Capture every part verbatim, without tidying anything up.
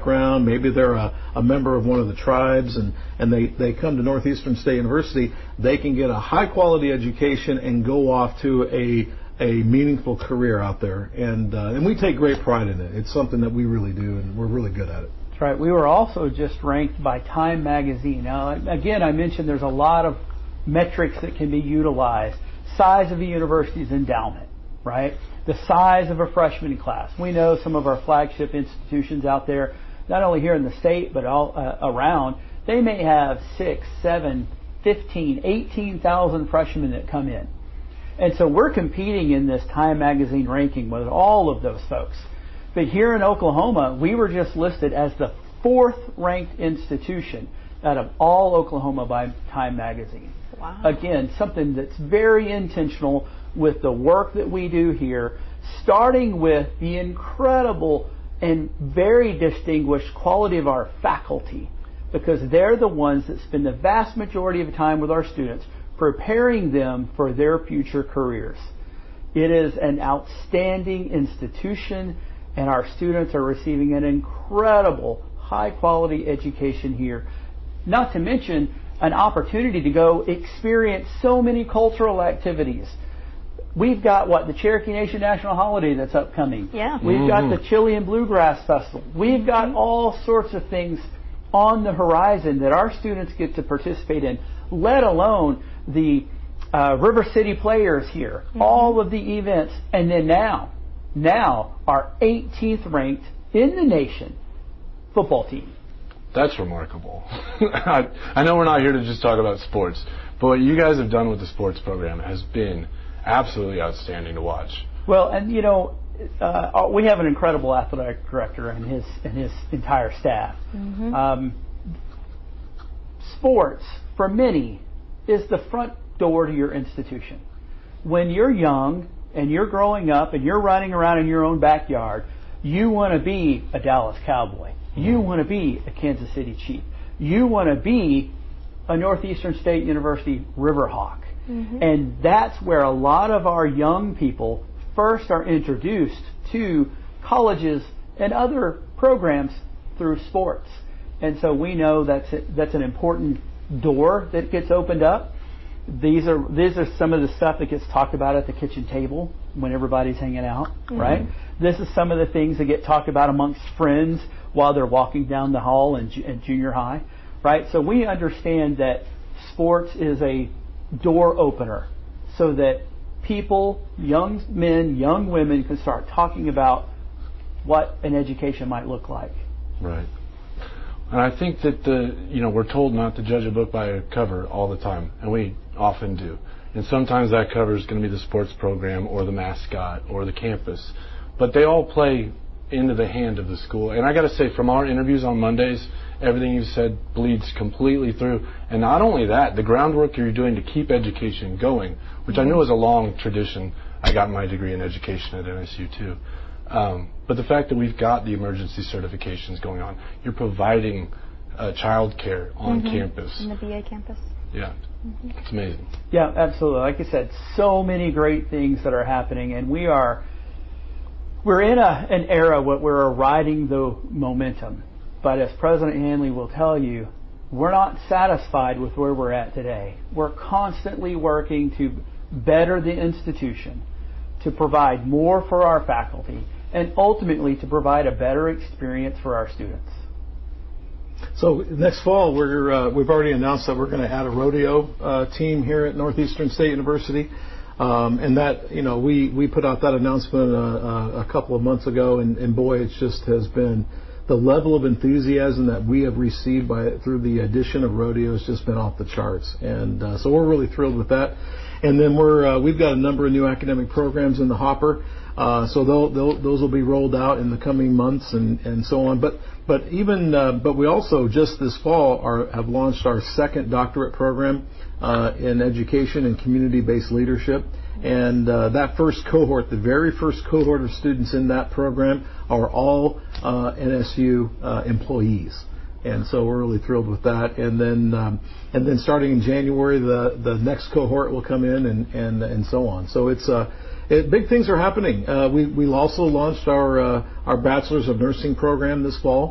background, maybe they're a, a member of one of the tribes, and, and they, they come to Northeastern State University, they can get a high-quality education and go off to a a meaningful career out there. And, uh, and we take great pride in it. It's something that we really do, and we're really good at it. That's right. We were also just ranked by Time Magazine. Now, again, I mentioned there's a lot of metrics that can be utilized. Size of the university's endowment, right? The size of a freshman class. We know some of our flagship institutions out there, not only here in the state, but all uh, around, they may have six, seven, fifteen, eighteen thousand freshmen that come in. And so we're competing in this Time Magazine ranking with all of those folks. But here in Oklahoma, we were just listed as the fourth ranked institution out of all Oklahoma by Time Magazine. Wow. Again, something that's very intentional with the work that we do here, starting with the incredible and very distinguished quality of our faculty, because they're the ones that spend the vast majority of the time with our students, preparing them for their future careers. It is an outstanding institution, and our students are receiving an incredible high-quality education here. Not to mention an opportunity to go experience so many cultural activities. We've got, what, the Cherokee Nation National Holiday that's upcoming. Yeah. We've Mm-hmm. got the Chilean Bluegrass Festival. We've got all sorts of things on the horizon that our students get to participate in, let alone the uh, River City Players here, mm-hmm. all of the events, and then now, now our eighteenth ranked in the nation football team. That's remarkable. I, I know we're not here to just talk about sports, but what you guys have done with the sports program has been absolutely outstanding to watch. Well, and you know, uh, we have an incredible athletic director and his and his entire staff. Mm-hmm. Um, sports, for many, is the front door to your institution. When you're young and you're growing up and you're running around in your own backyard, you want to be a Dallas Cowboy. You want to be a Kansas City Chief. You want to be a Northeastern State University Riverhawk. Mm-hmm. And that's where a lot of our young people first are introduced to colleges and other programs through sports. And so we know that's a, that's an important door that gets opened up. These are these are some of the stuff that gets talked about at the kitchen table when everybody's hanging out, Mm-hmm. right? This is some of the things that get talked about amongst friends while they're walking down the hall in, in junior high, right? So we understand that sports is a door opener so that people, young men, young women, can start talking about what an education might look like. Right. And I think that the you know we're told not to judge a book by a cover all the time, and we often do. And sometimes that cover is going to be the sports program or the mascot or the campus, but they all play into the hand of the school. And I got to say, from our interviews on Mondays, everything you said bleeds completely through. And not only that, the groundwork you're doing to keep education going, which I know is a long tradition. I got my degree in education at N S U too. Um, but the fact that we've got the emergency certifications going on, you're providing uh, child care on Mm-hmm. campus. In the B A campus. Yeah, Mm-hmm. it's amazing. Yeah, absolutely. Like I said, so many great things that are happening, and we are we're in a, an era where we're riding the momentum. But as President Hanley will tell you, we're not satisfied with where we're at today. We're constantly working to better the institution, to provide more for our faculty, and ultimately to provide a better experience for our students. So next fall, we're, uh, we've already announced that we're going to add a rodeo uh, team here at Northeastern State University. Um, and that, you know, we, we put out that announcement uh, uh, a couple of months ago, and, and boy, it just has been, the level of enthusiasm that we have received by through the addition of rodeo has just been off the charts. And uh, so we're really thrilled with that. And then we're, uh, we've got a number of new academic programs in the hopper. Uh, so they'll, they'll, those will be rolled out in the coming months and, and so on. But but even uh, but we also just this fall are, have launched our second doctorate program uh, in education and community-based leadership. And uh, that first cohort, the very first cohort of students in that program, are all uh, N S U uh, employees. And so we're really thrilled with that. And then um, and then starting in January, the, the next cohort will come in, and, and, and so on. So it's uh, it, big things are happening. Uh, we we also launched our uh, our Bachelor's of Nursing program this fall.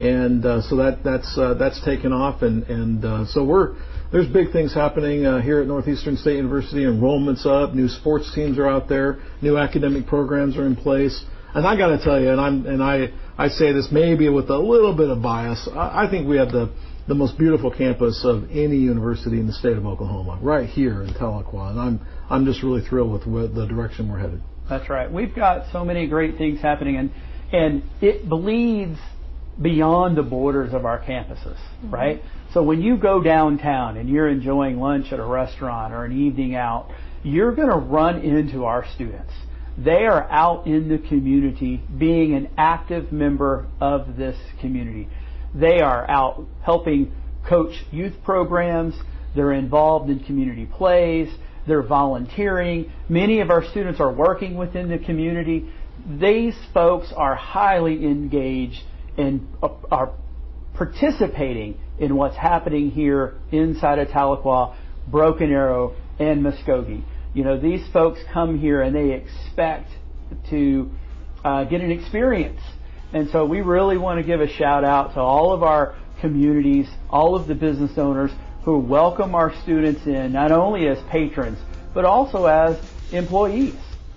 and uh, so that that's uh, that's taken off, and and uh, so we're there's big things happening uh, here at Northeastern State University. Enrollment's up, new sports teams are out there, new academic programs are in place, and I got to tell you, and I'm and I I say this maybe with a little bit of bias, I, I think we have the the most beautiful campus of any university in the state of Oklahoma, right here in Tahlequah, and I'm I'm just really thrilled with where the direction we're headed. That's right. We've got so many great things happening, and and it bleeds beyond the borders of our campuses, mm-hmm. right? So when you go downtown and you're enjoying lunch at a restaurant or an evening out, you're going to run into our students. They are out in the community being an active member of this community. They are out helping coach youth programs. They're involved in community plays. They're volunteering. Many of our students are working within the community. These folks are highly engaged and are participating in what's happening here inside of Tahlequah, Broken Arrow, and Muskogee. You know, these folks come here and they expect to uh, get an experience. And so we really want to give a shout out to all of our communities, all of the business owners who welcome our students in, not only as patrons, but also as employees.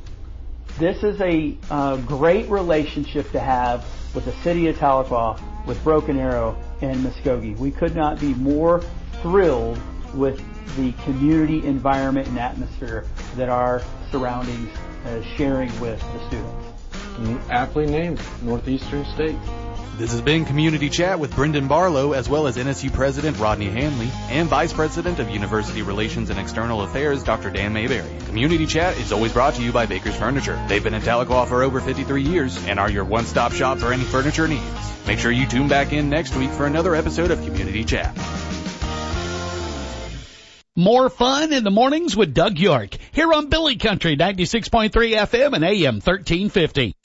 This is a uh, great relationship to have with the city of Tahlequah, with Broken Arrow and Muskogee. We could not be more thrilled with the community environment and atmosphere that our surroundings is sharing with the students. Aptly named, Northeastern State. This has been Community Chat with Brendan Barlow, as well as N S U President Rodney Hanley and Vice President of University Relations and External Affairs, Doctor Dan Mayberry. Community Chat is always brought to you by Baker's Furniture. They've been in Tahlequah for over fifty-three years and are your one-stop shop for any furniture needs. Make sure you tune back in next week for another episode of Community Chat. More fun in the mornings with Doug York here on Billy Country ninety-six point three F M and A M thirteen fifty.